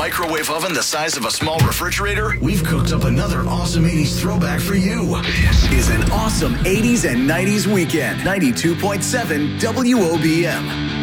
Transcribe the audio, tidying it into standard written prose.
microwave oven the size of a small refrigerator? We've cooked up another awesome 80s throwback for you. This is an awesome 80s and 90s weekend. 92.7 WOBM.